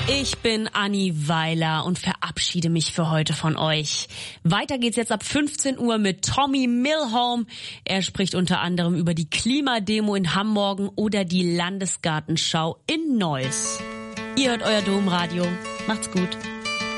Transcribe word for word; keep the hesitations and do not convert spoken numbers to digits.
Ich bin Anni Weiler und verabschiede mich für heute von euch. Weiter geht's jetzt ab fünfzehn Uhr mit Tommy Milholm. Er spricht unter anderem über die Klimademo in Hamburg oder die Landesgartenschau in Neuss. Ihr hört euer Domradio. Macht's gut.